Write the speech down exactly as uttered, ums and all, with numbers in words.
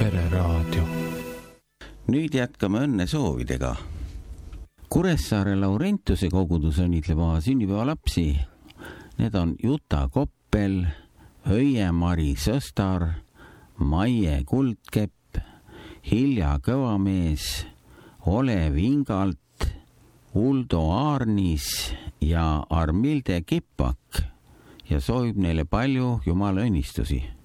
Pereraadio. Nüüd jätkame õnnesoovidega. Kuressaare Laurentuse kogudus õnnitleb oma sünnipäevalapsi. Need on Juta Koppel, Öie-Mari Sõstar, Maie Kuldkepp, Hilja Kõvamees, Olev Ingalt, Uldo Aarnis ja Armilde Kipak ja soovib neile palju Jumala õnnistusi.